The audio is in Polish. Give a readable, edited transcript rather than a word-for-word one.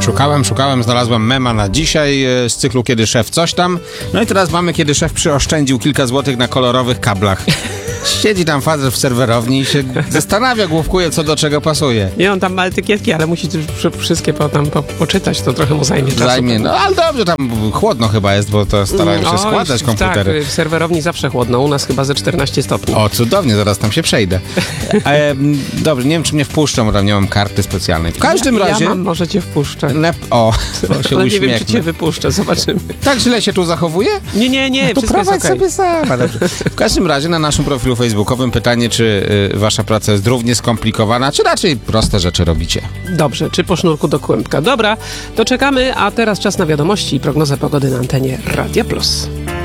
Szukałem, znalazłem mema na dzisiaj z cyklu Kiedy szef coś tam. No i teraz mamy Kiedy szef przyoszczędził kilka złotych na kolorowych kablach. Siedzi tam facet w serwerowni i się zastanawia, główkuje, co do czego pasuje. Nie, on tam ma etykietki, ale musi wszystkie poczytać, to trochę mu zajmie czasu. No ale dobrze, tam chłodno chyba jest, bo to starają się składać komputery. Tak, w serwerowni zawsze chłodno, u nas chyba ze 14 stopni. O, cudownie, zaraz tam się przejdę. Dobrze, nie wiem, czy mnie wpuszczą, bo tam nie mam karty specjalnej. W każdym razie... Ja mam, może cię wpuszczę. Się ale nie wiem, czy cię wypuszczę, zobaczymy. Tak źle się tu zachowuje? Nie, to wszystko jest okej. sobie sama. W każdym razie na naszym profilu facebookowym pytanie, czy wasza praca jest równie skomplikowana, czy raczej proste rzeczy robicie? Dobrze, czy po sznurku do kłębka. Dobra, to czekamy, a teraz czas na wiadomości i prognozę pogody na antenie Radia Plus.